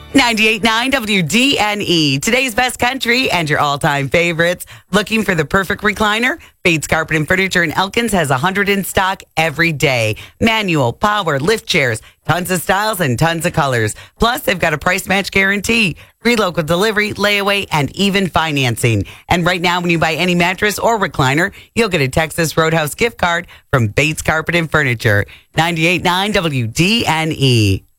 98.9 WDNE, today's best country and your all-time favorites. Looking for the perfect recliner? Bates Carpet and Furniture in Elkins has 100 in stock every day. Manual, power, lift chairs, tons of styles and tons of colors. Plus, they've got a price match guarantee, free local delivery, layaway, and even financing. And right now, when you buy any mattress or recliner, you'll get a Texas Roadhouse gift card from Bates Carpet and Furniture. 98.9 WDNE.